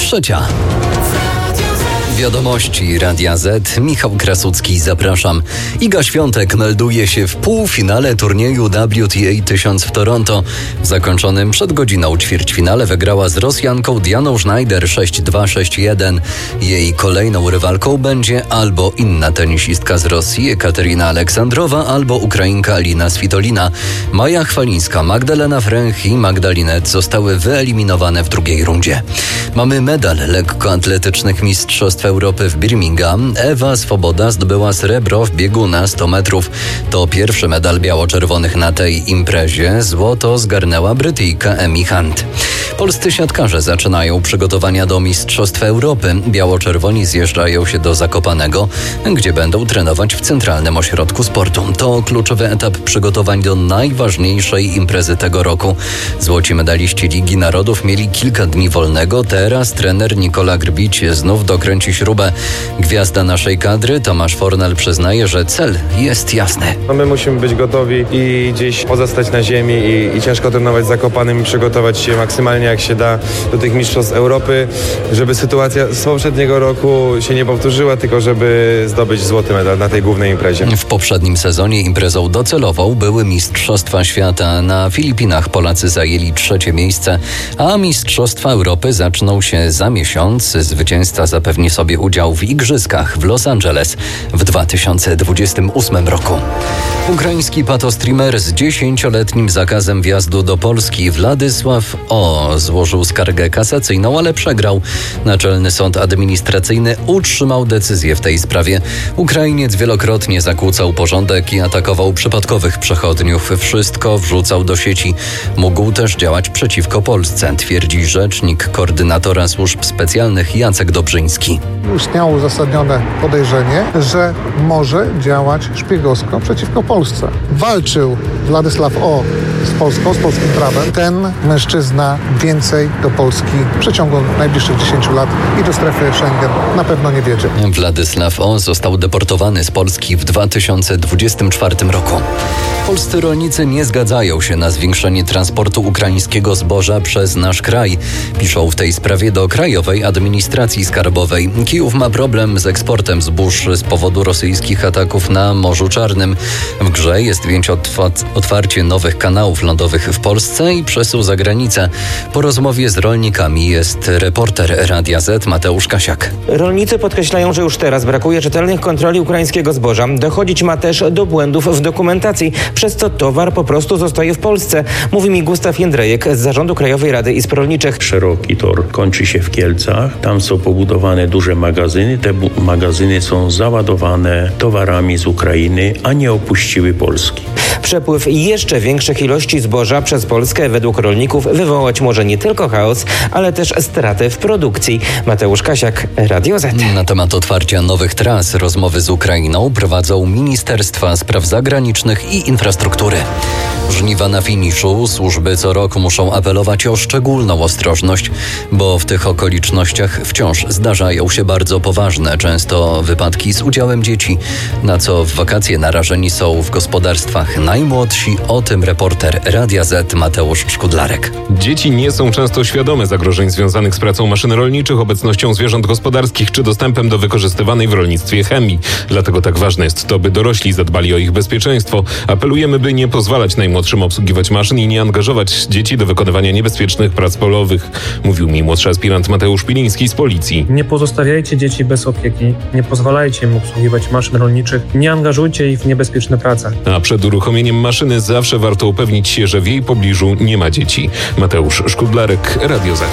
3:00. Wiadomości Radia Z. Michał Krasucki, zapraszam. Iga Świątek melduje się w półfinale turnieju WTA 1000 w Toronto. W zakończonym przed godziną ćwierćfinale wygrała z Rosjanką Dianą Schneider 6-2, 6-1. Jej kolejną rywalką będzie albo inna tenisistka z Rosji Ekaterina Aleksandrowa, albo Ukrainka Alina Svitolina. Maja Chwalińska, Magdalena Fręch i Magdalinet zostały wyeliminowane w drugiej rundzie. Mamy medal lekkoatletycznych mistrzostw Europy w Birmingham. Ewa Swoboda zdobyła srebro w biegu na 100 metrów. To pierwszy medal biało-czerwonych na tej imprezie. Złoto zgarnęła Brytyjka Emi Hunt. Polscy siatkarze zaczynają przygotowania do Mistrzostw Europy. Biało-czerwoni zjeżdżają się do Zakopanego, gdzie będą trenować w Centralnym Ośrodku Sportu. To kluczowy etap przygotowań do najważniejszej imprezy tego roku. Złoci medaliści Ligi Narodów mieli kilka dni wolnego. Teraz trener Nikola Grbić znów dokręci śrubę. Gwiazda naszej kadry Tomasz Fornal przyznaje, że cel jest jasny. My musimy być gotowi i gdzieś pozostać na ziemi i ciężko trenować z Zakopanym i przygotować się maksymalnie jak się da do tych Mistrzostw Europy, żeby sytuacja z poprzedniego roku się nie powtórzyła, tylko żeby zdobyć złoty medal na tej głównej imprezie. W poprzednim sezonie imprezą docelową były Mistrzostwa Świata. Na Filipinach Polacy zajęli 3. miejsce, a Mistrzostwa Europy zaczną się za miesiąc. Zwycięzca zapewni sobie udział w Igrzyskach w Los Angeles w 2028 roku. Ukraiński patostreamer z 10-letnim zakazem wjazdu do Polski Władysław O. złożył skargę kasacyjną, ale przegrał. Naczelny Sąd Administracyjny utrzymał decyzję w tej sprawie. Ukrainiec wielokrotnie zakłócał porządek i atakował przypadkowych przechodniów. Wszystko wrzucał do sieci. Mógł też działać przeciwko Polsce, twierdzi rzecznik koordynatora służb specjalnych Jacek Dobrzyński. Istniało uzasadnione podejrzenie, że może działać szpiegowsko przeciwko Polsce. Walczył Władysław O. z Polską, z polskim prawem. Ten mężczyzna więcej do Polski w przeciągu najbliższych 10 lat i do strefy Schengen na pewno nie wiedzie. Władysław O. został deportowany z Polski w 2024 roku. Polscy rolnicy nie zgadzają się na zwiększenie transportu ukraińskiego zboża przez nasz kraj. Piszą w tej sprawie do Krajowej Administracji Skarbowej. Kijów ma problem z eksportem zbóż z powodu rosyjskich ataków na Morzu Czarnym. W grze jest więc otwarcie nowych kanałów lądowych w Polsce i przesył za granicę. Po rozmowie z rolnikami jest reporter Radia Z Mateusz Kasiak. Rolnicy podkreślają, że już teraz brakuje rzetelnych kontroli ukraińskiego zboża. Dochodzić ma też do błędów w dokumentacji, przez co towar po prostu zostaje w Polsce. Mówi mi Gustaw Jędrejek z Zarządu Krajowej Rady Izb Rolniczych. Szeroki tor kończy się w Kielcach. Tam są pobudowane duże magazyny. Te magazyny są załadowane towarami z Ukrainy, a nie opuściły Polski. Przepływ jeszcze większych ilości zboża przez Polskę według rolników wywołać może nie tylko chaos, ale też straty w produkcji. Mateusz Kasiak, Radio Z. Na temat otwarcia nowych tras rozmowy z Ukrainą prowadzą Ministerstwa Spraw Zagranicznych i Infrastruktury. Żniwa na finiszu. Służby co roku muszą apelować o szczególną ostrożność, bo w tych okolicznościach wciąż zdarzają się bardzo poważne, często wypadki z udziałem dzieci, na co w wakacje narażeni są w gospodarstwach najmłodsi. O tym reporter Radia Z Mateusz Szkudlarek. Dzieci nie są często świadome zagrożeń związanych z pracą maszyn rolniczych, obecnością zwierząt gospodarskich czy dostępem do wykorzystywanej w rolnictwie chemii. Dlatego tak ważne jest to, by dorośli zadbali o ich bezpieczeństwo. Apelujemy, by nie pozwalać najmłodszym obsługiwać maszyn i nie angażować dzieci do wykonywania niebezpiecznych prac polowych, mówił mi młodszy aspirant Mateusz Piliński z Policji. Nie pozostawiajcie dzieci bez opieki, nie pozwalajcie im obsługiwać maszyn rolniczych, nie angażujcie ich w niebezpieczne prace. A przed uruchomieniem maszyny zawsze warto upewnić się, że w jej pobliżu nie ma dzieci. Mateusz Szkudlarek, Radio Z.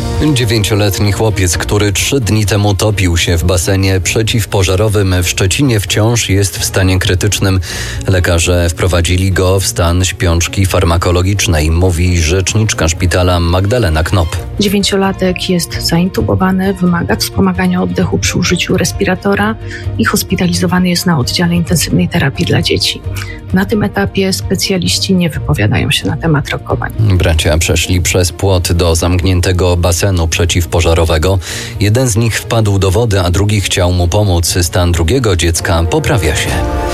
9-letni chłopiec, który 3 dni temu topił się w basenie przeciwpożarowym w Szczecinie, wciąż jest w stanie krytycznym. Lekarze wprowadzili go w stan śpiączki farmakologicznej, mówi rzeczniczka szpitala Magdalena Knop. 9-latek jest zaintubowany, wymaga wspomagania oddechu przy użyciu respiratora i hospitalizowany jest na oddziale intensywnej terapii dla dzieci. Na tym etapie specjaliści nie wypowiadają się na temat rokowań. Bracia przeszli przez płot do zamkniętego basenu przeciwpożarowego. Jeden z nich wpadł do wody, a drugi chciał mu pomóc. Stan drugiego dziecka poprawia się.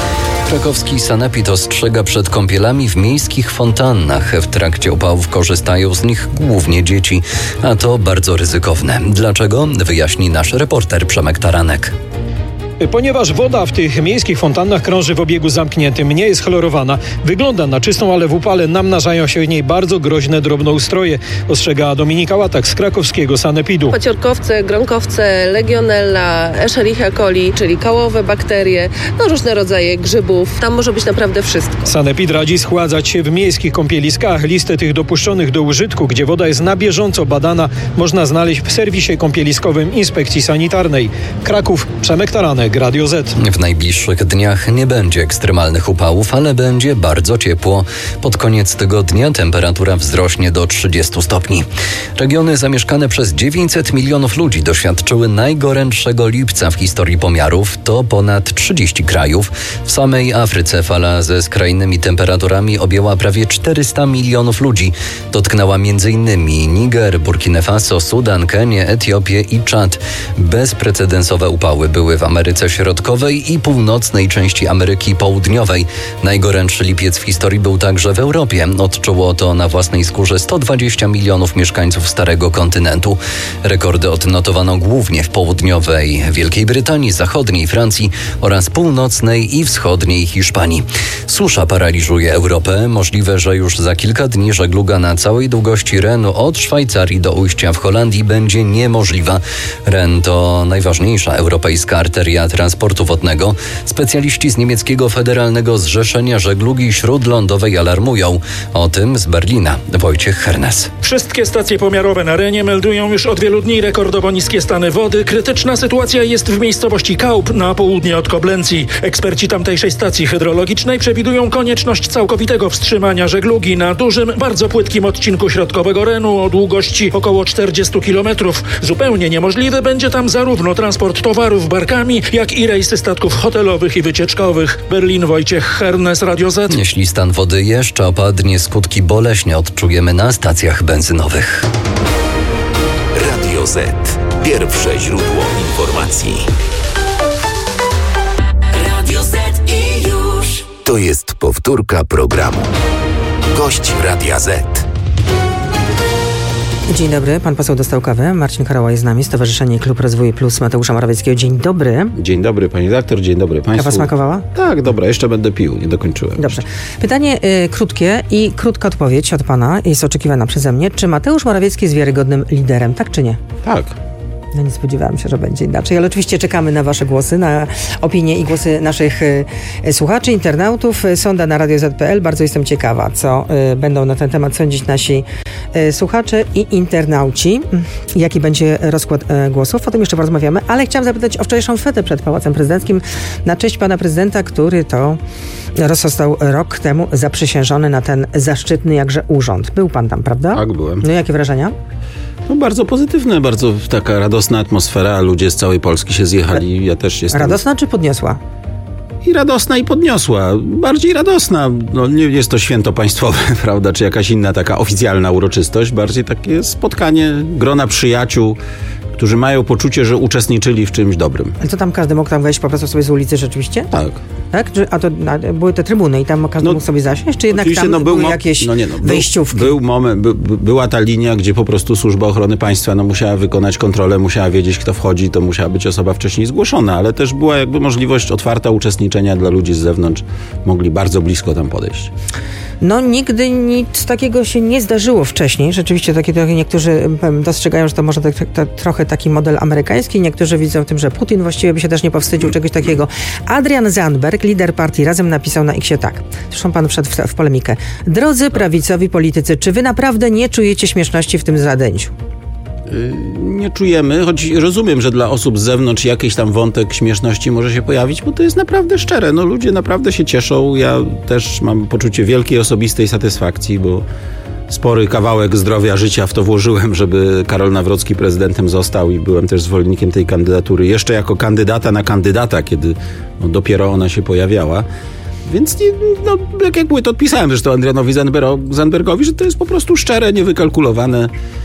Krakowski sanepid ostrzega przed kąpielami w miejskich fontannach. W trakcie upałów korzystają z nich głównie dzieci, a to bardzo ryzykowne. Dlaczego? Wyjaśni nasz reporter Przemek Taranek. Ponieważ woda w tych miejskich fontannach krąży w obiegu zamkniętym, nie jest chlorowana, wygląda na czystą, ale w upale namnażają się w niej bardzo groźne drobnoustroje, ostrzega Dominika Łatak z krakowskiego sanepidu. Paciorkowce, gronkowce, legionella, Escherichia coli, czyli kałowe bakterie, różne rodzaje grzybów. Tam może być naprawdę wszystko. Sanepid radzi schładzać się w miejskich kąpieliskach. Listę tych dopuszczonych do użytku, gdzie woda jest na bieżąco badana, można znaleźć w serwisie kąpieliskowym Inspekcji Sanitarnej. Kraków, Przemek Taranek, Radio Z. W najbliższych dniach nie będzie ekstremalnych upałów, ale będzie bardzo ciepło. Pod koniec tygodnia temperatura wzrośnie do 30 stopni. Regiony zamieszkane przez 900 milionów ludzi doświadczyły najgorętszego lipca w historii pomiarów. To ponad 30 krajów. W samej Afryce fala ze skrajnymi temperaturami objęła prawie 400 milionów ludzi. Dotknęła m.in. Niger, Burkina Faso, Sudan, Kenię, Etiopię i Czad. Bezprecedensowe upały były w Ameryce Środkowej i północnej części Ameryki Południowej. Najgorętszy lipiec w historii był także w Europie. Odczuło to na własnej skórze 120 milionów mieszkańców Starego Kontynentu. Rekordy odnotowano głównie w południowej Wielkiej Brytanii, zachodniej Francji oraz północnej i wschodniej Hiszpanii. Susza paraliżuje Europę. Możliwe, że już za kilka dni żegluga na całej długości Renu od Szwajcarii do ujścia w Holandii będzie niemożliwa. Ren to najważniejsza europejska arteria transportu wodnego. Specjaliści z niemieckiego Federalnego Zrzeszenia Żeglugi Śródlądowej alarmują. O tym z Berlina Wojciech Hernes. Wszystkie stacje pomiarowe na Renie meldują już od wielu dni rekordowo niskie stany wody. Krytyczna sytuacja jest w miejscowości Kaup na południe od Koblencji. Eksperci tamtejszej stacji hydrologicznej przewidują konieczność całkowitego wstrzymania żeglugi na dużym, bardzo płytkim odcinku środkowego Renu o długości około 40 km. Zupełnie niemożliwy będzie tam zarówno transport towarów barkami, jak i rejsy statków hotelowych i wycieczkowych. Berlin, Wojciech Hernes, Radio Z. Jeśli stan wody jeszcze opadnie, skutki boleśnie odczujemy na stacjach benzynowych. Radio Z. Pierwsze źródło informacji. Radio Z i już. To jest powtórka programu. Gość Radia Z. Dzień dobry, pan poseł dostał kawę. Marcin Karała jest z nami, Stowarzyszenie Klub Rozwoju Plus Mateusza Morawieckiego. Dzień dobry. Dzień dobry, pani redaktor, dzień dobry państwu. Kawa smakowała? Tak, dobra, jeszcze będę pił, nie dokończyłem. Dobrze. Pytanie krótkie i krótka odpowiedź od pana jest oczekiwana przeze mnie. Czy Mateusz Morawiecki jest wiarygodnym liderem, tak czy nie? Tak. No nie spodziewałam się, że będzie inaczej, ale oczywiście czekamy na wasze głosy, na opinie i głosy naszych słuchaczy, internautów. Sonda na radio.z.pl. Bardzo jestem ciekawa, co będą na ten temat sądzić nasi słuchacze i internauci. Jaki będzie rozkład głosów? O tym jeszcze porozmawiamy, ale chciałam zapytać o wczorajszą fetę przed Pałacem Prezydenckim na cześć pana prezydenta, który to został rok temu zaprzysiężony na ten zaszczytny jakże urząd. Był pan tam, prawda? Tak, byłem. No jakie wrażenia? No bardzo pozytywne, bardzo taka radosna atmosfera, ludzie z całej Polski się zjechali, ja też jestem... Radosna czy podniosła? I radosna i podniosła, bardziej radosna, no nie jest to święto państwowe, prawda, czy jakaś inna taka oficjalna uroczystość, bardziej takie spotkanie grona przyjaciół, którzy mają poczucie, że uczestniczyli w czymś dobrym. Ale to tam każdy mógł tam wejść po prostu sobie z ulicy rzeczywiście? Tak. Tak? A to były te trybuny i tam każdy mógł sobie zasiąść? Czy jednak tam były jakieś wejściówki? Był moment, była ta linia, gdzie po prostu Służba Ochrony Państwa musiała wykonać kontrolę, musiała wiedzieć, kto wchodzi, to musiała być osoba wcześniej zgłoszona, ale też była jakby możliwość otwarta uczestniczenia dla ludzi z zewnątrz. Mogli bardzo blisko tam podejść. No nigdy nic takiego się nie zdarzyło wcześniej. Rzeczywiście niektórzy dostrzegają, że to może trochę taki model amerykański. Niektórzy widzą w tym, że Putin właściwie by się też nie powstydził czegoś takiego. Adrian Zandberg, lider partii Razem, napisał na X-ie tak. Zresztą pan wszedł w polemikę. Drodzy prawicowi politycy, czy wy naprawdę nie czujecie śmieszności w tym zadęciu? Nie czujemy, choć rozumiem, że dla osób z zewnątrz jakiś tam wątek śmieszności może się pojawić, bo to jest naprawdę szczere. No ludzie naprawdę się cieszą. Ja też mam poczucie wielkiej osobistej satysfakcji, bo spory kawałek zdrowia, życia w to włożyłem, żeby Karol Nawrocki prezydentem został i byłem też zwolennikiem tej kandydatury. Jeszcze jako kandydata na kandydata, kiedy dopiero ona się pojawiała. Więc jak były, to odpisałem zresztą Adrianowi Zandbergowi, że to jest po prostu szczere, niewykalkulowane.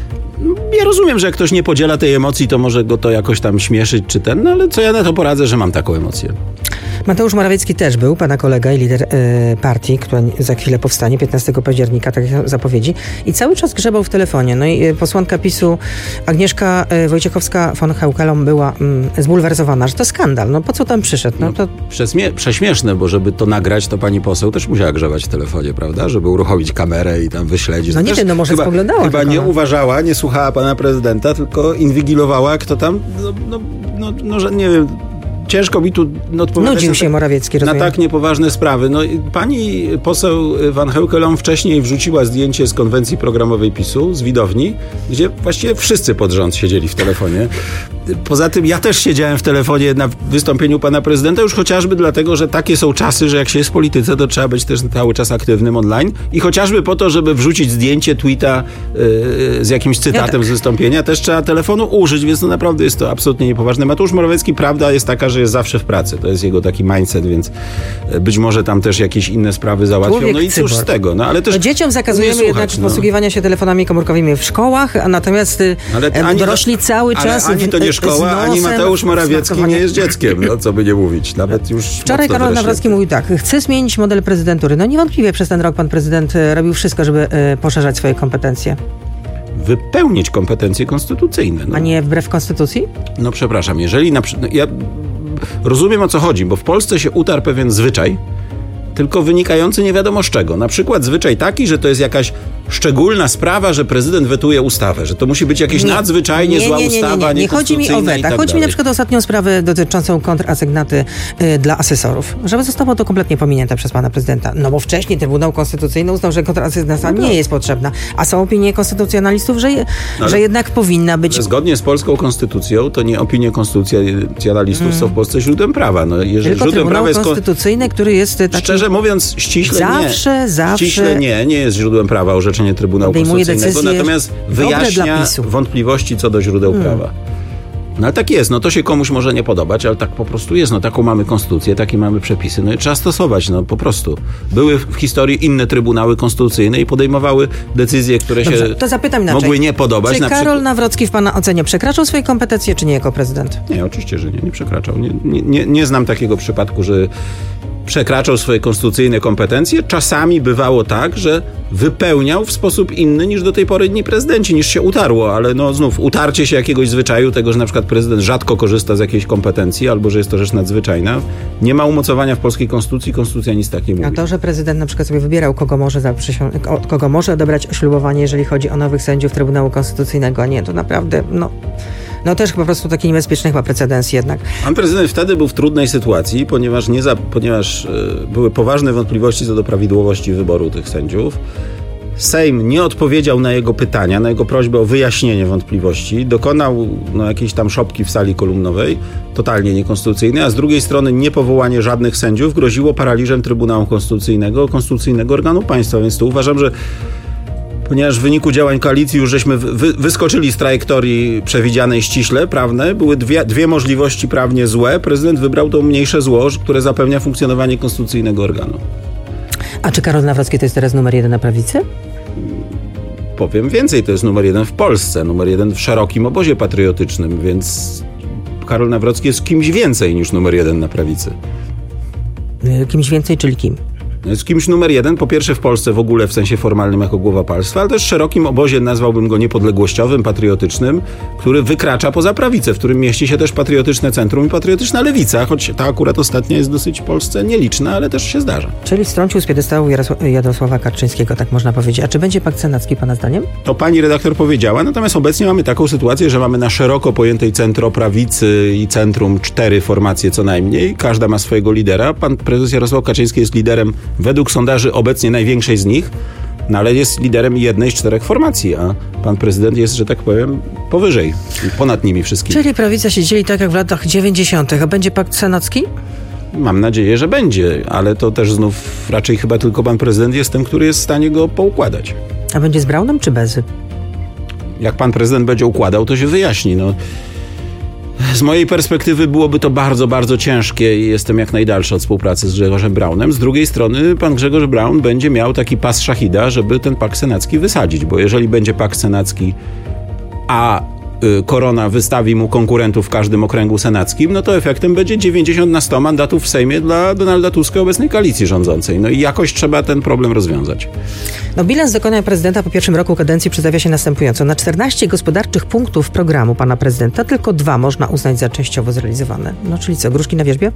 Ja rozumiem, że jak ktoś nie podziela tej emocji, to może go to jakoś tam śmieszyć czy ale co ja na to poradzę, że mam taką emocję. Mateusz Morawiecki też był, pana kolega i lider partii, która za chwilę powstanie, 15 października, tak jak zapowiedzi. I cały czas grzebał w telefonie. No i posłanka PiS-u Agnieszka Wojciechowska-von Haukelom była zbulwersowana, że to skandal. No po co tam przyszedł? No to... Prześmieszne, bo żeby to nagrać, to pani poseł też musiała grzebać w telefonie, prawda? Żeby uruchomić kamerę i tam wyśledzić. No nie wiem, no może spoglądała. Chyba nie uważała, nie słuchała pana prezydenta, tylko inwigilowała, kto tam, że nie wiem... Ciężko mi tu odpowiadać. Nudził się Morawiecki, rozumiem. Na tak niepoważne sprawy. No, pani poseł Van Heukelom wcześniej wrzuciła zdjęcie z konwencji programowej PiS-u, z widowni, gdzie właściwie wszyscy pod rząd siedzieli w telefonie. Poza tym ja też siedziałem w telefonie na wystąpieniu pana prezydenta, już chociażby dlatego, że takie są czasy, że jak się jest w polityce, to trzeba być też cały czas aktywnym online i chociażby po to, żeby wrzucić zdjęcie, tweeta z jakimś cytatem z wystąpienia, też trzeba telefonu użyć, więc no naprawdę jest to absolutnie niepoważne. Mateusz Morawiecki, prawda jest taka, że jest zawsze w pracy. To jest jego taki mindset, więc być może tam też jakieś inne sprawy załatwią. Człowiek no i cóż z tego. No, ale też dzieciom zakazujemy jednak posługiwania się telefonami komórkowymi w szkołach, a natomiast dorośli cały czas... Ani to nie szkoła, ani Mateusz Morawiecki nie jest dzieckiem, no co by nie mówić. Nawet już wczoraj Karol Nawrocki mówił tak, chce zmienić model prezydentury. No niewątpliwie przez ten rok pan prezydent robił wszystko, żeby poszerzać swoje kompetencje. Wypełnić kompetencje konstytucyjne. No. A nie wbrew konstytucji? No przepraszam, jeżeli ja rozumiem, o co chodzi, bo w Polsce się utarł pewien zwyczaj, tylko wynikający nie wiadomo z czego. Na przykład zwyczaj taki, że to jest jakaś szczególna sprawa, że prezydent wetuje ustawę, że to musi być jakieś nadzwyczajnie zła ustawa, nie chodzi mi o weta. Chodzi mi na przykład o ostatnią sprawę dotyczącą kontrasygnaty dla asesorów. Żeby zostało to kompletnie pominięte przez pana prezydenta. No bo wcześniej Trybunał Konstytucyjny uznał, że kontrasygnata nie jest potrzebna. A są opinie konstytucjonalistów, że jednak powinna być. Zgodnie z polską konstytucją, to nie opinie konstytucjonalistów są w Polsce źródłem prawa. No, jeżeli tylko Trybunał Konstytucyjny, który jest taki... Szczerze mówiąc, ściśle zawsze nie jest źródłem prawa orzeczenie Trybunału Konstytucyjnego, natomiast wyjaśnia wątpliwości co do źródeł prawa. No ale tak jest, no to się komuś może nie podobać, ale tak po prostu jest, no taką mamy konstytucję, takie mamy przepisy, no i trzeba stosować, no po prostu. Były w historii inne trybunały konstytucyjne i podejmowały decyzje, które się mogły nie podobać. Czy Karol Nawrocki w pana ocenie przekraczał swoje kompetencje, czy nie jako prezydent? Nie, oczywiście, że nie przekraczał. Nie znam takiego przypadku, że przekraczał swoje konstytucyjne kompetencje. Czasami bywało tak, że wypełniał w sposób inny niż do tej pory inni prezydenci, niż się utarło, ale no znów utarcie się jakiegoś zwyczaju, tego, że na przykład prezydent rzadko korzysta z jakiejś kompetencji, albo że jest to rzecz nadzwyczajna. Nie ma umocowania w polskiej konstytucji, konstytucja nic tak nie mówi. A to, że prezydent na przykład sobie wybierał, kogo może odebrać oślubowanie, jeżeli chodzi o nowych sędziów Trybunału Konstytucyjnego, a nie, to naprawdę, no też po prostu taki niebezpieczny chyba precedens jednak. Pan prezydent wtedy był w trudnej sytuacji, ponieważ były poważne wątpliwości co do prawidłowości wyboru tych sędziów. Sejm nie odpowiedział na jego pytania, na jego prośbę o wyjaśnienie wątpliwości. Dokonał jakiejś tam szopki w sali kolumnowej, totalnie niekonstytucyjnej, a z drugiej strony niepowołanie żadnych sędziów groziło paraliżem Trybunału Konstytucyjnego, konstytucyjnego organu państwa. Więc tu uważam, że ponieważ w wyniku działań koalicji już żeśmy wyskoczyli z trajektorii przewidzianej ściśle, prawne, były dwie możliwości prawnie złe. Prezydent wybrał to mniejsze zło, które zapewnia funkcjonowanie konstytucyjnego organu. A czy Karol Nawrocki to jest teraz numer 1 na prawicy? Powiem więcej, to jest numer 1 w Polsce, numer 1 w szerokim obozie patriotycznym, więc Karol Nawrocki jest kimś więcej niż numer 1 na prawicy. Kimś więcej, czyli kim? Jest kimś numer 1, po pierwsze w Polsce w ogóle w sensie formalnym jako głowa państwa, ale też w szerokim obozie, nazwałbym go niepodległościowym, patriotycznym, który wykracza poza prawicę, w którym mieści się też patriotyczne centrum i patriotyczna lewica, choć ta akurat ostatnia jest dosyć w Polsce nieliczna, ale też się zdarza. Czyli strącił z piedestału Jarosława Kaczyńskiego, tak można powiedzieć. A czy będzie pakt senacki pana zdaniem? To pani redaktor powiedziała, natomiast obecnie mamy taką sytuację, że mamy na szeroko pojętej centroprawicy i centrum 4 formacje co najmniej. Każda ma swojego lidera. Pan prezes Jarosław Kaczyński jest liderem według sondaży obecnie największej z nich, no ale jest liderem jednej z 4 formacji, a pan prezydent jest, że tak powiem, powyżej, ponad nimi wszystkimi. Czyli prawica się dzieli tak jak w latach 90. A będzie pakt senacki? Mam nadzieję, że będzie, ale to też znów raczej chyba tylko pan prezydent jest tym, który jest w stanie go poukładać. A będzie z Braunem czy bez? Jak pan prezydent będzie układał, to się wyjaśni. Z mojej perspektywy byłoby to bardzo, bardzo ciężkie i jestem jak najdalszy od współpracy z Grzegorzem Braunem. Z drugiej strony pan Grzegorz Braun będzie miał taki pas szachida, żeby ten pakt senacki wysadzić, bo jeżeli będzie pakt senacki, a Korona wystawi mu konkurentów w każdym okręgu senackim, no to efektem będzie 90/100 mandatów w Sejmie dla Donalda Tuska, obecnej koalicji rządzącej. No i jakoś trzeba ten problem rozwiązać. No, bilans dokonań prezydenta po pierwszym roku kadencji przedstawia się następująco. Na 14 gospodarczych punktów programu pana prezydenta tylko 2 można uznać za częściowo zrealizowane. No czyli co, gruszki na wierzbie?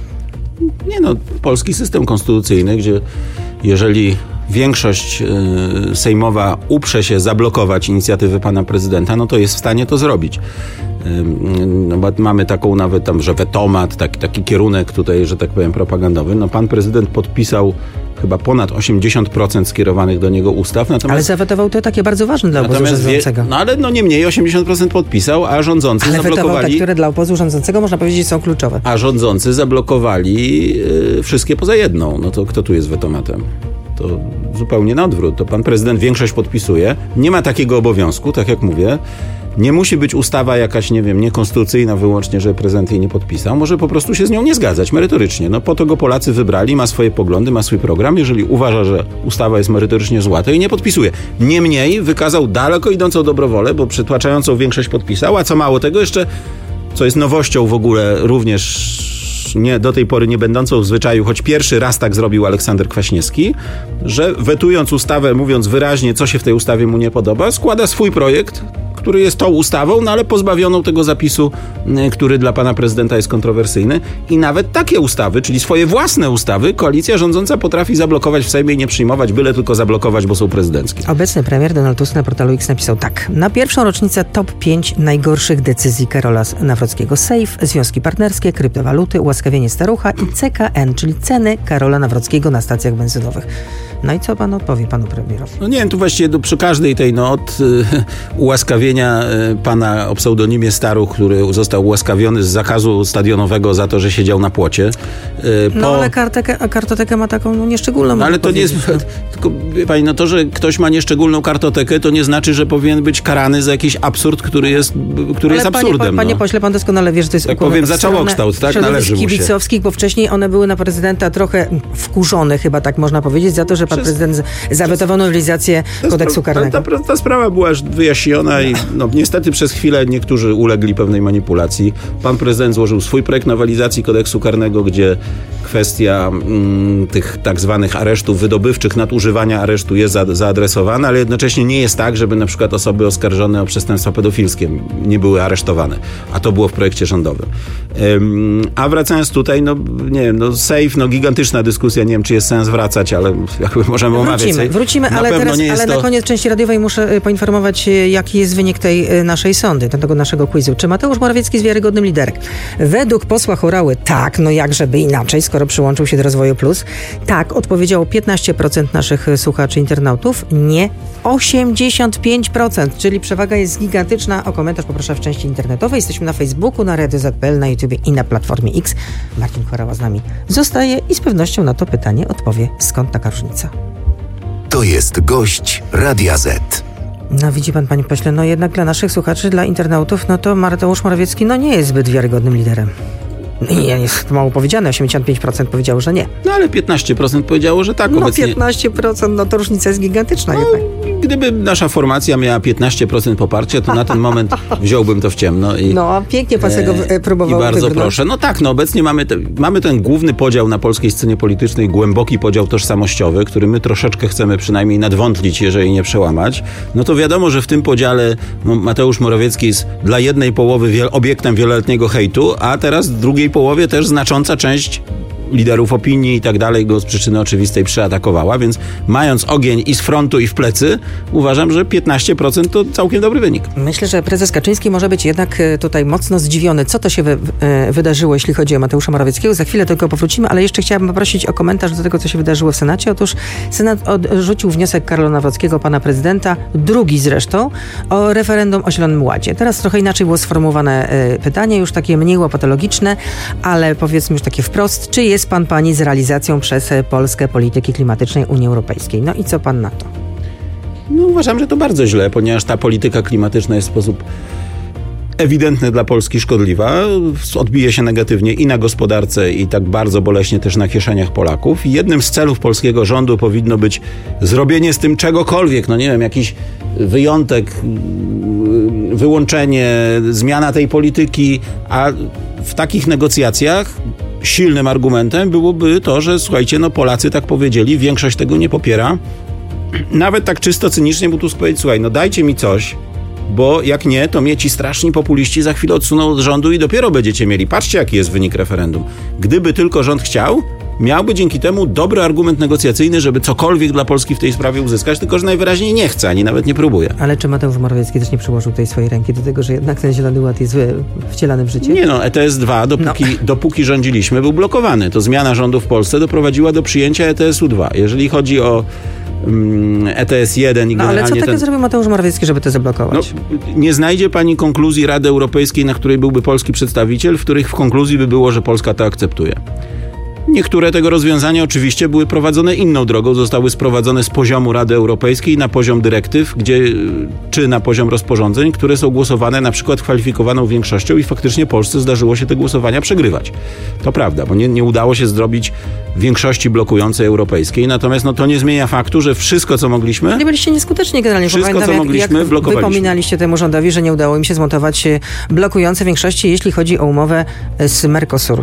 Nie no, polski system konstytucyjny, gdzie jeżeli większość sejmowa uprze się zablokować inicjatywy pana prezydenta, no to jest w stanie to zrobić. No, mamy taką nawet tam, że wetomat, taki kierunek tutaj, że tak powiem, propagandowy. No pan prezydent podpisał chyba ponad 80% skierowanych do niego ustaw. Natomiast, ale zawetował to takie bardzo ważne dla obozu rządzącego. No ale no nie mniej 80% podpisał, a rządzący zablokowali... Ale wetował te, które dla obozu rządzącego można powiedzieć są kluczowe. A rządzący zablokowali wszystkie poza jedną. No to kto tu jest wetomatem? To zupełnie na odwrót. To pan prezydent większość podpisuje. Nie ma takiego obowiązku, tak jak mówię. Nie musi być ustawa jakaś, nie wiem, niekonstytucyjna wyłącznie, że prezydent jej nie podpisał. Może po prostu się z nią nie zgadzać merytorycznie. No po to go Polacy wybrali, ma swoje poglądy, ma swój program. Jeżeli uważa, że ustawa jest merytorycznie zła, to jej nie podpisuje. Niemniej wykazał daleko idącą dobrowolę, bo przytłaczającą większość podpisał, a co mało tego jeszcze, co jest nowością w ogóle również nie, do tej pory nie będącą w zwyczaju, choć pierwszy raz tak zrobił Aleksander Kwaśniewski, że wetując ustawę, mówiąc wyraźnie, co się w tej ustawie mu nie podoba, składa swój projekt, który jest tą ustawą, no ale pozbawioną tego zapisu, który dla pana prezydenta jest kontrowersyjny. I nawet takie ustawy, czyli swoje własne ustawy, koalicja rządząca potrafi zablokować w Sejmie i nie przyjmować, byle tylko zablokować, bo są prezydenckie. Obecny premier Donald Tusk na portalu X napisał tak. Na pierwszą rocznicę top 5 najgorszych decyzji Karola Nawrockiego. Sejf, związki partnerskie, kryptowaluty, ułaskawienie starucha i CKN, czyli ceny Karola Nawrockiego na stacjach benzynowych. No i co pan odpowie panu premierowi? No nie wiem, tu właściwie przy każdej tej od ułaskawienia pana o pseudonimie Staruch, który został ułaskawiony z zakazu stadionowego za to, że siedział na płocie. No ale kartotekę ma taką nieszczególną. No, ale to nie jest... Tylko, wie pani, no to, że ktoś ma nieszczególną kartotekę, to nie znaczy, że powinien być karany za jakiś absurd, który jest absurdem. Panie pośle, pan doskonale wie, że to jest tak powiem, za całokształt, tak? Należy mu się. Kibicowskich, bo wcześniej one były na prezydenta trochę wkurzone, chyba tak można powiedzieć, za to, że pan prezydent zawetował nowelizację kodeksu karnego. Ta sprawa była już wyjaśniona i niestety przez chwilę niektórzy ulegli pewnej manipulacji. Pan prezydent złożył swój projekt nowelizacji kodeksu karnego, gdzie kwestia tych tak zwanych aresztów wydobywczych, nadużywania aresztu jest zaadresowana, ale jednocześnie nie jest tak, żeby na przykład osoby oskarżone o przestępstwa pedofilskie nie były aresztowane. A to było w projekcie rządowym. A wracając tutaj, nie wiem, sejf, gigantyczna dyskusja, nie wiem, czy jest sens wracać, ale jakby możemy omawiać. Wrócimy, ale na koniec części radiowej muszę poinformować, jaki jest wynik tej naszej sondy, tego naszego quizu. Czy Mateusz Morawiecki jest wiarygodnym liderem? Według posła Horały tak, jakżeby inaczej, skoro przyłączył się do Rozwoju Plus. Tak, odpowiedziało 15% naszych słuchaczy, internautów, nie 85%, czyli przewaga jest gigantyczna. O komentarz poproszę w części internetowej. Jesteśmy na Facebooku, na Radio ZPL, na YouTubie i na Platformie X. Marcin Horała z nami zostaje i z pewnością na to pytanie odpowie, skąd taka różnica. To jest gość Radia Z. No widzi pan, panie pośle, jednak dla naszych słuchaczy, dla internautów, to Mateusz Morawiecki nie jest zbyt wiarygodnym liderem. Nie, jest mało powiedziane, 85% powiedziało, że nie. No ale 15% powiedziało, że tak. Obecnie. 15%, to różnica jest gigantyczna jednak. Gdyby nasza formacja miała 15% poparcia, to na ten moment wziąłbym to w ciemno. A pięknie pan tego próbował I bardzo wybrnąć. proszę. Obecnie mamy ten główny podział na polskiej scenie politycznej, głęboki podział tożsamościowy, który my troszeczkę chcemy przynajmniej nadwątlić, jeżeli nie przełamać. To wiadomo, że w tym podziale Mateusz Morawiecki jest dla jednej połowy obiektem wieloletniego hejtu, a teraz w drugiej połowie też znacząca część liderów opinii i tak dalej go z przyczyny oczywistej przeatakowała, więc mając ogień i z frontu i w plecy, uważam, że 15% to całkiem dobry wynik. Myślę, że prezes Kaczyński może być jednak tutaj mocno zdziwiony, co to się wydarzyło, jeśli chodzi o Mateusza Morawieckiego. Za chwilę do tego powrócimy, ale jeszcze chciałabym poprosić o komentarz do tego, co się wydarzyło w Senacie. Otóż Senat odrzucił wniosek Karola Nawrockiego, pana prezydenta, drugi zresztą, o referendum o Zielonym Ładzie. Teraz trochę inaczej było sformułowane pytanie, już takie mniej łopatologiczne, ale powiedzmy już takie wprost. Czy jest pan, pani z realizacją przez Polskę polityki klimatycznej Unii Europejskiej? I co pan na to? Uważam, że to bardzo źle, ponieważ ta polityka klimatyczna jest w sposób ewidentnie dla Polski szkodliwa, odbije się negatywnie i na gospodarce, i tak bardzo boleśnie też na kieszeniach Polaków. I jednym z celów polskiego rządu powinno być zrobienie z tym czegokolwiek, no nie wiem, jakiś wyjątek, wyłączenie, zmiana tej polityki, a w takich negocjacjach silnym argumentem byłoby to, że słuchajcie, no Polacy tak powiedzieli, większość tego nie popiera. Nawet tak czysto cynicznie, bo tu powiedzieć, słuchaj, no dajcie mi coś, bo jak nie, to mnie ci straszni populiści za chwilę odsuną od rządu i dopiero będziecie mieli. Patrzcie, jaki jest wynik referendum. Gdyby tylko rząd chciał, miałby dzięki temu dobry argument negocjacyjny, żeby cokolwiek dla Polski w tej sprawie uzyskać, tylko że najwyraźniej nie chce, ani nawet nie próbuje. Ale czy Mateusz Morawiecki też nie przyłożył tej swojej ręki do tego, że jednak ten Zielony Ład jest wcielany w życie? Nie no, ETS 2, dopóki rządziliśmy, był blokowany. To zmiana rządu w Polsce doprowadziła do przyjęcia ETS-u 2. Jeżeli chodzi o ETS 1 i generalnie... Ale co takiego zrobił Mateusz Morawiecki, żeby to zablokować? No, nie znajdzie pani konkluzji Rady Europejskiej, na której byłby polski przedstawiciel, w których w konkluzji by było, że Polska to akceptuje. Niektóre tego rozwiązania oczywiście były prowadzone inną drogą, zostały sprowadzone z poziomu Rady Europejskiej na poziom dyrektyw, czy na poziom rozporządzeń, które są głosowane na przykład kwalifikowaną większością i faktycznie Polsce zdarzyło się te głosowania przegrywać. To prawda, bo nie udało się zrobić większości blokującej europejskiej, natomiast to nie zmienia faktu, że wszystko, co mogliśmy... Nie byliście nieskuteczni generalnie. Wszystko, co mogliśmy, blokowaliśmy. Wypominaliście temu rządowi, że nie udało im się zmontować blokujące większości, jeśli chodzi o umowę z Mercosur.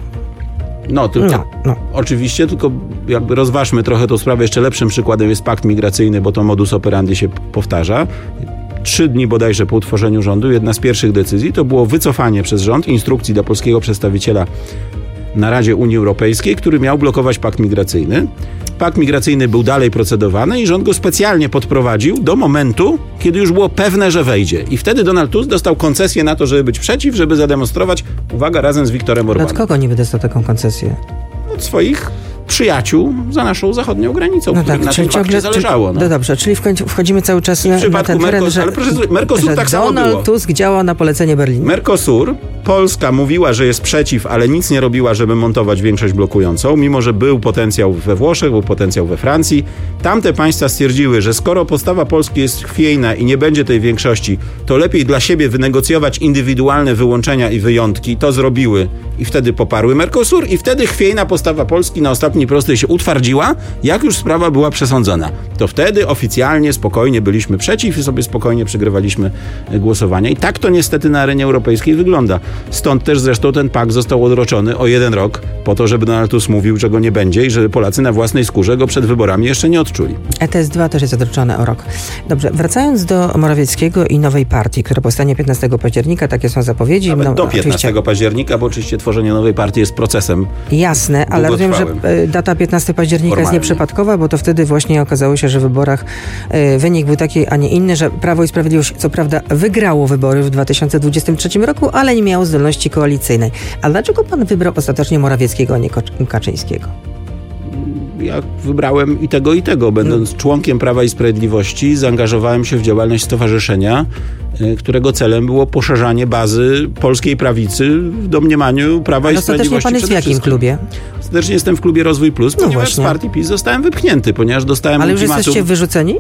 Oczywiście, tylko jakby rozważmy trochę tą sprawę. Jeszcze lepszym przykładem jest pakt migracyjny, bo to modus operandi się powtarza. 3 dni bodajże po utworzeniu rządu, jedna z pierwszych decyzji to było wycofanie przez rząd instrukcji dla polskiego przedstawiciela na Radzie Unii Europejskiej, który miał blokować pakt migracyjny. Pakt migracyjny był dalej procedowany i rząd go specjalnie podprowadził do momentu, kiedy już było pewne, że wejdzie. I wtedy Donald Tusk dostał koncesję na to, żeby być przeciw, żeby zademonstrować, uwaga, razem z Viktorem Orbánem. Od kogo niby dostał taką koncesję? Od swoich przyjaciół za naszą zachodnią granicą, których na tym fakcie zależało. No dobrze, czyli wchodzimy cały czas na ten teren, że Mercosur tak samo było. Donald Tusk działa na polecenie Berlina. Mercosur, Polska mówiła, że jest przeciw, ale nic nie robiła, żeby montować większość blokującą, mimo że był potencjał we Włoszech, był potencjał we Francji. Tamte państwa stwierdziły, że skoro postawa Polski jest chwiejna i nie będzie tej większości, to lepiej dla siebie wynegocjować indywidualne wyłączenia i wyjątki. To zrobiły i wtedy poparły Mercosur i wtedy chwiejna postawa Polski na ostatniej prostej się utwardziła, jak już sprawa była przesądzona. To wtedy oficjalnie, spokojnie byliśmy przeciw i sobie spokojnie przegrywaliśmy głosowania. I tak to niestety na arenie europejskiej wygląda. Stąd też zresztą ten pakt został odroczony o 1 rok, po to, żeby Donald Tusk mówił, czego nie będzie i żeby Polacy na własnej skórze go przed wyborami jeszcze nie odczuli. ETS 2 też jest odroczone o rok. Dobrze, wracając do Morawieckiego i nowej partii, która powstanie 15 października, takie są zapowiedzi. Nawet do 15 października, bo oczywiście tworzenie nowej partii jest procesem. Jasne, ale rozumiem, że data 15 października jest nieprzypadkowa, bo to wtedy właśnie okazało się, że w wyborach wynik był taki, a nie inny, że Prawo i Sprawiedliwość co prawda wygrało wybory w 2023 roku, ale nie miało zdolności koalicyjnej. A dlaczego pan wybrał ostatecznie Morawieckiego, a nie Kaczyńskiego? Ja wybrałem i tego. Będąc członkiem Prawa i Sprawiedliwości, zaangażowałem się w działalność stowarzyszenia, którego celem było poszerzanie bazy polskiej prawicy w domniemaniu Prawa i Sprawiedliwości. Pan jest w jakim klubie? Ostatecznie jestem w klubie Rozwój Plus, ponieważ z partii PiS zostałem wypchnięty, ponieważ dostałem ultimatum. Ale już jesteście wyrzuceni?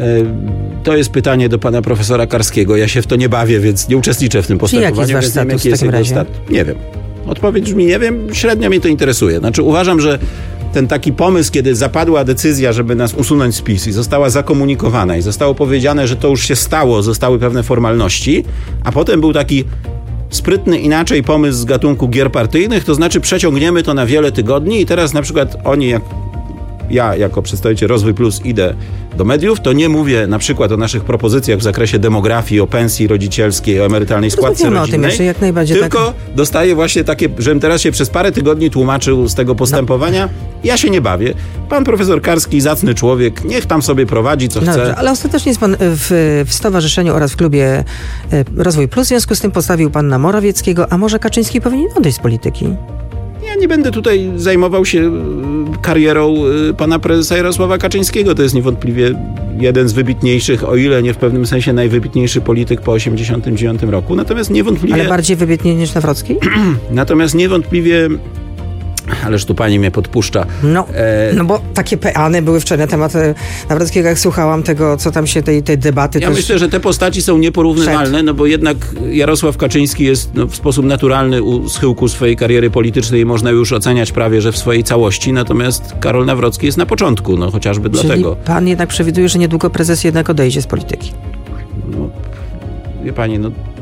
To jest pytanie do pana profesora Karskiego. Ja się w to nie bawię, więc nie uczestniczę w tym postępowaniu. Jaki jest wasz status w takim razie? Nie wiem. Odpowiedź brzmi nie wiem. Średnio mnie to interesuje. Znaczy uważam, że ten taki pomysł, kiedy zapadła decyzja, żeby nas usunąć z PiS i została zakomunikowana i zostało powiedziane, że to już się stało, zostały pewne formalności, a potem był taki sprytny inaczej pomysł z gatunku gier partyjnych, to znaczy przeciągniemy to na wiele tygodni i teraz na przykład oni, ja jako przedstawiciel Rozwój Plus idę do mediów, to nie mówię na przykład o naszych propozycjach w zakresie demografii, o pensji rodzicielskiej, o emerytalnej składce rodzinnej, jak najbardziej tylko dostaję właśnie takie, żebym teraz się przez parę tygodni tłumaczył z tego postępowania. Ja się nie bawię. Pan profesor Karski, zacny człowiek, niech tam sobie prowadzi, co chce. Dobrze, ale ostatecznie jest pan w stowarzyszeniu oraz w klubie Rozwój Plus, w związku z tym postawił pan na Morawieckiego, a może Kaczyński powinien odejść z polityki? Ja nie będę tutaj zajmował się karierą pana prezesa Jarosława Kaczyńskiego. To jest niewątpliwie jeden z wybitniejszych, o ile nie w pewnym sensie najwybitniejszy polityk po 1989 roku. Natomiast niewątpliwie... Ale bardziej wybitnie niż Nawrocki? Natomiast niewątpliwie Ależ tu pani mnie podpuszcza. No bo takie peany były wczoraj na temat Nawrockiego, jak słuchałam tego, co tam się tej debaty... Ja myślę, że te postaci są nieporównywalne, no bo jednak Jarosław Kaczyński jest w sposób naturalny u schyłku swojej kariery politycznej i można już oceniać prawie, że w swojej całości, natomiast Karol Nawrocki jest na początku, no chociażby dlatego. Pan jednak przewiduje, że niedługo prezes jednak odejdzie z polityki. No, wie pani,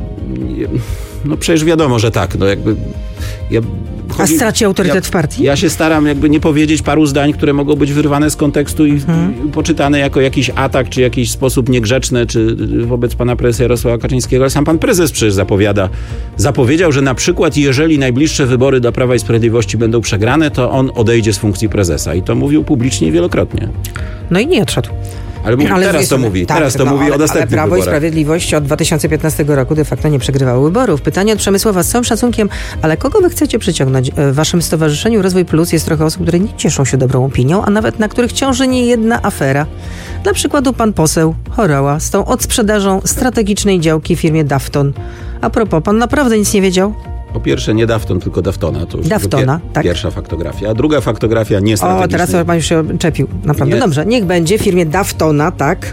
no przecież wiadomo, że tak, no jakby... A straci autorytet w partii? Ja się staram jakby nie powiedzieć paru zdań, które mogą być wyrwane z kontekstu i poczytane jako jakiś atak, czy jakiś sposób niegrzeczny, czy wobec pana prezesa Jarosława Kaczyńskiego, ale sam pan prezes przecież zapowiedział, że na przykład jeżeli najbliższe wybory do Prawa i Sprawiedliwości będą przegrane, to on odejdzie z funkcji prezesa i to mówił publicznie wielokrotnie. No i nie odszedł. Ale teraz to mówi o następnych ale Prawo wyborach. i Sprawiedliwość od 2015 roku de facto nie przegrywało wyborów. Pytanie od Przemysława z całym szacunkiem, ale kogo wy chcecie przyciągnąć? W waszym stowarzyszeniu Rozwój Plus jest trochę osób, które nie cieszą się dobrą opinią, a nawet na których ciąży nie jedna afera. Dla przykładu pan poseł Horała z tą odsprzedażą strategicznej działki firmie Dafton. A propos, pan naprawdę nic nie wiedział? Po pierwsze nie Dafton, tylko Daftona. To już tak. Pierwsza faktografia. A druga faktografia nie strategicznej. O, teraz pan już się czepił. Naprawdę dobrze. Niech będzie w firmie Daftona, tak?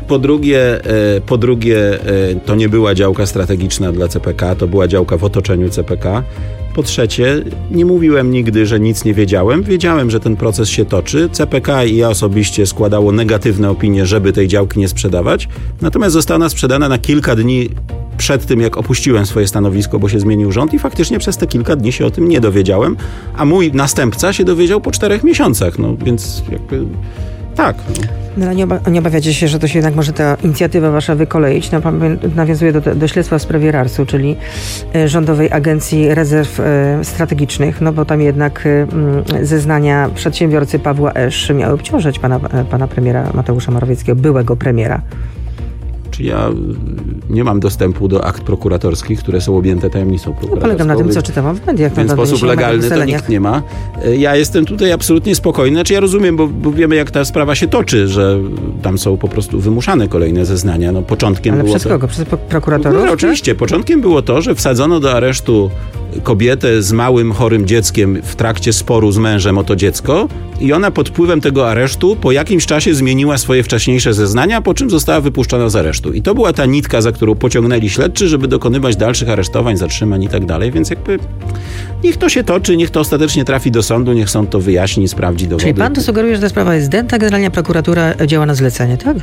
Po drugie, to nie była działka strategiczna dla CPK, to była działka w otoczeniu CPK. Po trzecie, nie mówiłem nigdy, że nic nie wiedziałem. Wiedziałem, że ten proces się toczy. CPK i ja osobiście składało negatywne opinie, żeby tej działki nie sprzedawać. Natomiast została ona sprzedana na kilka dni przed tym, jak opuściłem swoje stanowisko, bo się zmienił rząd i faktycznie przez te kilka dni się o tym nie dowiedziałem, a mój następca się dowiedział po 4 miesiącach. No więc jakby tak. No, ale nie obawiacie się, że to się jednak może ta inicjatywa wasza wykoleić? No, nawiązuje do śledztwa w sprawie RARS-u, czyli Rządowej Agencji Rezerw Strategicznych, no bo tam jednak zeznania przedsiębiorcy Pawła Esz miały obciążać pana premiera Mateusza Morawieckiego, byłego premiera. Czy ja nie mam dostępu do akt prokuratorskich, które są objęte tajemnicą prokuratorską. Polegam na tym, co czytam w mediach. W sposób legalny to nikt nie ma. Ja jestem tutaj absolutnie spokojny. Znaczy ja rozumiem, bo wiemy, jak ta sprawa się toczy, że tam są po prostu wymuszane kolejne zeznania. No, początkiem ale było przez kogo? Przez prokuratorów? No, oczywiście. Początkiem było to, że wsadzono do aresztu kobietę z małym, chorym dzieckiem w trakcie sporu z mężem o to dziecko i ona pod wpływem tego aresztu po jakimś czasie zmieniła swoje wcześniejsze zeznania, po czym została wypuszczona z aresztu. I to była ta nitka, za którą pociągnęli śledczy, żeby dokonywać dalszych aresztowań, zatrzymań i tak dalej, więc jakby niech to się toczy, niech to ostatecznie trafi do sądu, niech sąd to wyjaśni, sprawdzi dowody. Czyli pan to sugeruje, że ta sprawa jest dęta, generalnie prokuratura działa na zlecenie, tak?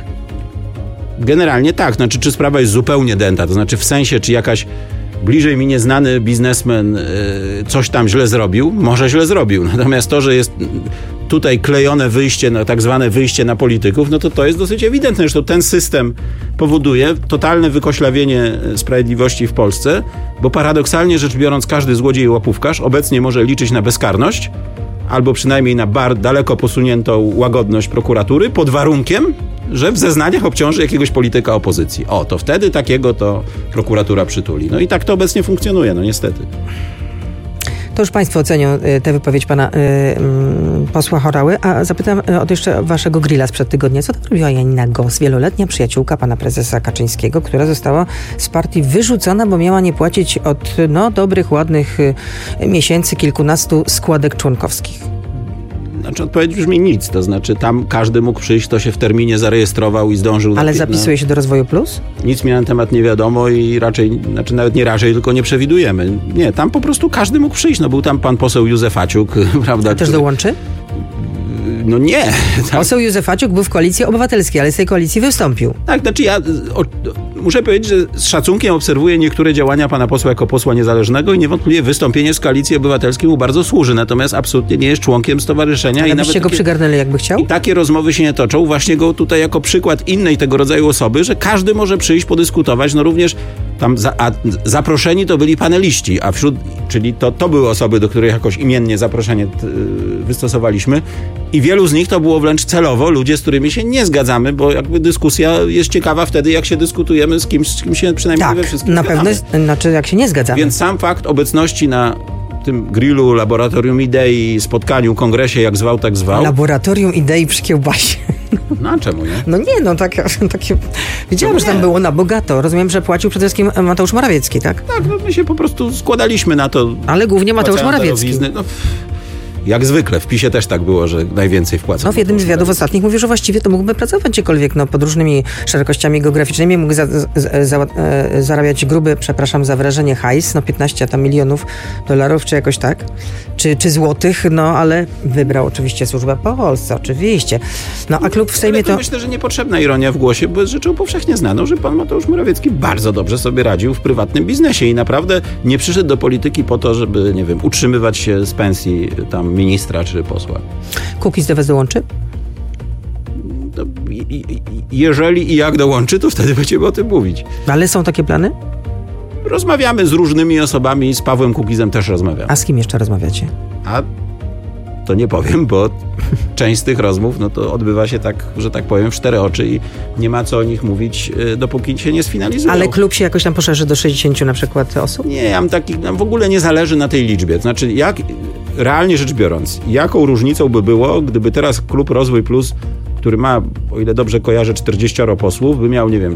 Generalnie tak. Znaczy, czy sprawa jest zupełnie dęta, to znaczy w sensie, czy jakaś bliżej mi nieznany biznesmen coś tam źle zrobił, może źle zrobił. Natomiast to, że jest tutaj klejone wyjście, tak zwane wyjście na polityków, no to jest dosyć ewidentne. Zresztą ten system powoduje totalne wykoślawienie sprawiedliwości w Polsce, bo paradoksalnie rzecz biorąc każdy złodziej i łapówkarz obecnie może liczyć na bezkarność, albo przynajmniej na daleko posuniętą łagodność prokuratury, pod warunkiem, że w zeznaniach obciąży jakiegoś polityka opozycji. O, to wtedy takiego to prokuratura przytuli. No i tak to obecnie funkcjonuje, no niestety. To już państwo ocenią tę wypowiedź pana posła Horały, a zapytam o jeszcze waszego grilla sprzed tygodnia. Co tam robiła Janina Gos, wieloletnia przyjaciółka pana prezesa Kaczyńskiego, która została z partii wyrzucona, bo miała nie płacić od dobrych, ładnych miesięcy kilkunastu składek członkowskich? Znaczy odpowiedź brzmi nic, to znaczy tam każdy mógł przyjść, kto się w terminie zarejestrował i zdążył. Ale zapisuje się do Rozwoju Plus? Nic mi na ten temat nie wiadomo i raczej, znaczy nawet nie raczej, tylko nie przewidujemy. Nie, tam po prostu każdy mógł przyjść. No był tam pan poseł Józefaciuk, prawda? A też dołączy? No nie. Poseł Józefaciuk był w Koalicji Obywatelskiej, ale z tej koalicji wystąpił. Tak, znaczy ja muszę powiedzieć, że z szacunkiem obserwuję niektóre działania pana posła jako posła niezależnego i niewątpliwie wystąpienie z Koalicji Obywatelskiej mu bardzo służy, natomiast absolutnie nie jest członkiem stowarzyszenia. Ale byście go przygarnęli, jakby chciał? I takie rozmowy się nie toczą. Właśnie go tutaj jako przykład innej tego rodzaju osoby, że każdy może przyjść, podyskutować, no również tam zaproszeni to byli paneliści, czyli to były osoby, do których jakoś imiennie zaproszenie wystosowaliśmy i wielu z nich to było wręcz celowo ludzie, z którymi się nie zgadzamy, bo jakby dyskusja jest ciekawa wtedy, jak się dyskutujemy z kimś się przynajmniej tak, we wszystkim na pewno, znaczy jak się nie zgadzamy. Więc sam fakt obecności na tym grillu, laboratorium idei, spotkaniu, kongresie, jak zwał, tak zwał. Laboratorium idei przy kiełbasie. No a czemu nie? No nie, takie wiedziałem, że tam było na bogato. Rozumiem, że płacił przede wszystkim Mateusz Morawiecki, tak? Tak, no my się po prostu składaliśmy na to. Ale głównie Mateusz Morawiecki. No, Jak zwykle, w PiS-ie też tak było, że najwięcej wpłacał. No w jednym z wywiadów ostatnich mówił, że właściwie to mógłby pracować gdziekolwiek, pod różnymi szerokościami geograficznymi, mógł zarabiać gruby, przepraszam za wyrażenie, hajs, 15 tam milionów dolarów, czy jakoś tak, czy złotych, ale wybrał oczywiście służbę po Polsce, oczywiście. A klub w Sejmie to... Myślę, że niepotrzebna ironia w głosie, bo jest rzeczą powszechnie znaną, że pan Mateusz Morawiecki bardzo dobrze sobie radził w prywatnym biznesie i naprawdę nie przyszedł do polityki po to, żeby, nie wiem, utrzymywać się z pensji tam ministra czy posła. Kukiz do was dołączy? Jeżeli i jak dołączy, to wtedy będziemy o tym mówić. Ale są takie plany? Rozmawiamy z różnymi osobami, z Pawłem Kukizem też rozmawiamy. A z kim jeszcze rozmawiacie? A to nie powiem, bo część z tych rozmów to odbywa się tak, że tak powiem, w 4 oczy i nie ma co o nich mówić, dopóki się nie sfinalizują. Ale klub się jakoś tam poszerzy do 60 na przykład osób? Nie, nam w ogóle nie zależy na tej liczbie. Znaczy, realnie rzecz biorąc, jaką różnicą by było, gdyby teraz klub Rozwój Plus, który ma, o ile dobrze kojarzę, 40 posłów, by miał, nie wiem,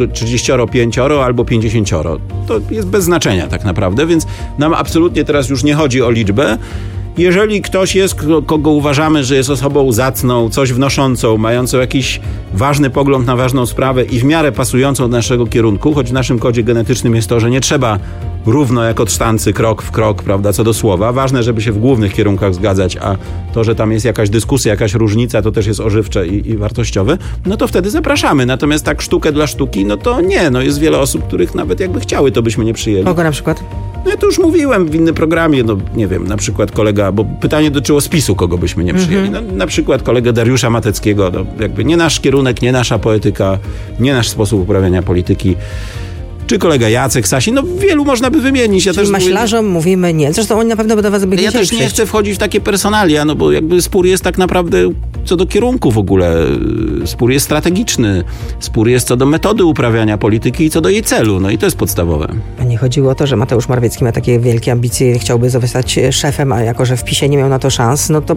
35 albo 50. To jest bez znaczenia tak naprawdę, więc nam absolutnie teraz już nie chodzi o liczbę. Jeżeli ktoś jest, kogo uważamy, że jest osobą zacną, coś wnoszącą, mającą jakiś ważny pogląd na ważną sprawę i w miarę pasującą do naszego kierunku, choć w naszym kodzie genetycznym jest to, że nie trzeba równo jak od sztancy, krok w krok, prawda, co do słowa. Ważne, żeby się w głównych kierunkach zgadzać, a to, że tam jest jakaś dyskusja, jakaś różnica, to też jest ożywcze i wartościowe, to wtedy zapraszamy. Natomiast tak sztukę dla sztuki, to nie. Jest wiele osób, których nawet jakby chciały, to byśmy nie przyjęli. Kogo na przykład? Ja to już mówiłem w innym programie, nie wiem, na przykład kolega, bo pytanie dotyczyło spisu, kogo byśmy nie przyjęli. Na przykład kolegę Dariusza Mateckiego, jakby nie nasz kierunek, nie nasza poetyka, nie nasz sposób uprawiania polityki. Czy kolega Jacek Sasin, wielu można by wymienić. Czyli maślarzom mówimy nie. Zresztą oni na pewno by do was Ja też nie chcę wchodzić w takie personalia, bo jakby spór jest tak naprawdę co do kierunku w ogóle. Spór jest strategiczny. Spór jest co do metody uprawiania polityki i co do jej celu. I to jest podstawowe. A nie chodziło o to, że Mateusz Morawiecki ma takie wielkie ambicje i chciałby zostać szefem, a jako, że w PiS-ie nie miał na to szans, to...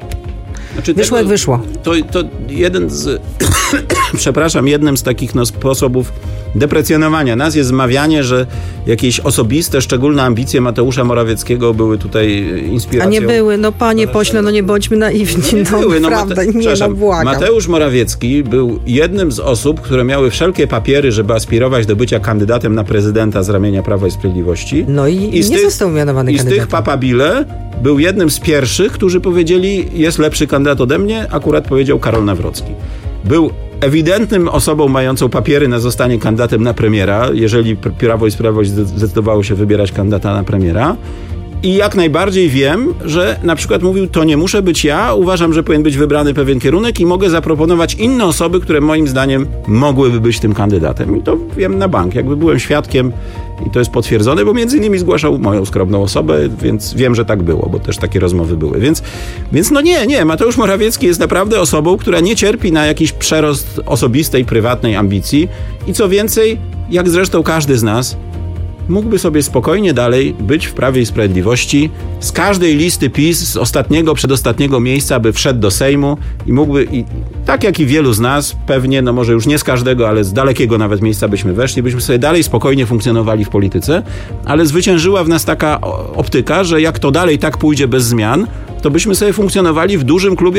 wyszło jak wyszło. To jeden z... przepraszam, jednym z takich sposobów deprecjonowania nas jest zmawianie, że jakieś osobiste, szczególne ambicje Mateusza Morawieckiego były tutaj inspiracją. A nie były, panie pośle, nie bądźmy naiwni. Prawda, błagam. Mateusz Morawiecki był jednym z osób, które miały wszelkie papiery, żeby aspirować do bycia kandydatem na prezydenta z ramienia Prawa i Sprawiedliwości. I nie został mianowany kandydatem. I z tych papabile był jednym z pierwszych, którzy powiedzieli, jest lepszy kandydat ode mnie, akurat powiedział Karol Nawrocki. Był ewidentnym osobą mającą papiery na zostanie kandydatem na premiera, jeżeli Prawo i Sprawiedliwość zdecydowało się wybierać kandydata na premiera. I jak najbardziej wiem, że na przykład mówił, to nie muszę być ja, uważam, że powinien być wybrany pewien kierunek i mogę zaproponować inne osoby, które moim zdaniem mogłyby być tym kandydatem. I to wiem na bank. Jakby byłem świadkiem i to jest potwierdzone, bo między innymi zgłaszał moją skromną osobę, więc wiem, że tak było, bo też takie rozmowy były. Więc nie. Mateusz Morawiecki jest naprawdę osobą, która nie cierpi na jakiś przerost osobistej, prywatnej ambicji i co więcej, jak zresztą każdy z nas, mógłby sobie spokojnie dalej być w Prawie i Sprawiedliwości, z każdej listy PiS, z ostatniego, przedostatniego miejsca, by wszedł do Sejmu i mógłby, tak jak i wielu z nas, pewnie, może już nie z każdego, ale z dalekiego nawet miejsca byśmy weszli, byśmy sobie dalej spokojnie funkcjonowali w polityce, ale zwyciężyła w nas taka optyka, że jak to dalej tak pójdzie bez zmian, to byśmy sobie funkcjonowali w dużym klubie